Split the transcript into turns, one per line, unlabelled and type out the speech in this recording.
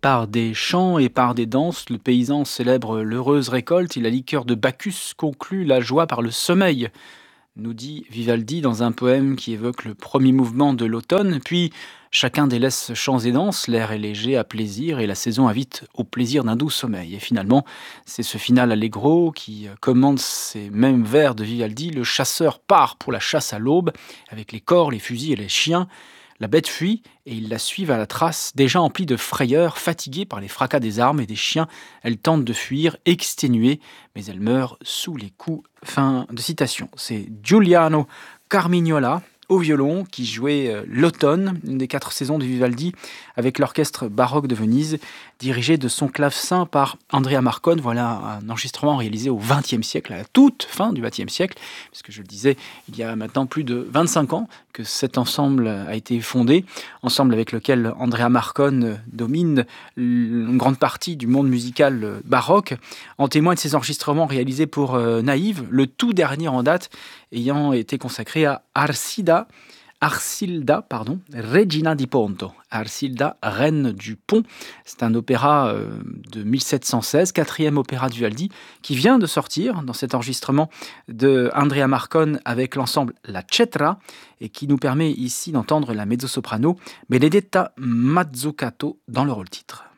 Par des chants et par des danses, le paysan célèbre l'heureuse récolte et la liqueur de Bacchus conclut la joie par le sommeil, nous dit Vivaldi dans un poème qui évoque le premier mouvement de l'automne. Puis chacun délaisse chants et danses, l'air est léger à plaisir et la saison invite au plaisir d'un doux sommeil. Et finalement, c'est ce final allegro qui commande ces mêmes vers de Vivaldi. Le chasseur part pour la chasse à l'aube avec les cors, les fusils et les chiens. La bête fuit et ils la suivent à la trace, déjà emplie de frayeur, fatiguée par les fracas des armes et des chiens. Elle tente de fuir, exténuée, mais elle meurt sous les coups. Fin de citation. C'est Giuliano Carmignola au violon qui jouait l'automne, une des 4 saisons de Vivaldi, avec l'orchestre baroque de Venise, dirigé de son clavecin par Andrea Marcone. Voilà un enregistrement réalisé au XXe siècle, à la toute fin du XXe siècle, puisque je le disais, il y a maintenant plus de 25 ans que cet ensemble a été fondé, ensemble avec lequel Andrea Marcone domine une grande partie du monde musical baroque. En témoignent ces enregistrements réalisés pour Naïve, le tout dernier en date ayant été consacré à Arcilda, Regina di Ponto. Arcilda, reine du pont. C'est un opéra de 1716, quatrième opéra de Vivaldi, qui vient de sortir dans cet enregistrement de Andrea Marcone avec l'ensemble La Cetra et qui nous permet ici d'entendre la mezzo-soprano Benedetta Mazzucato dans le rôle titre.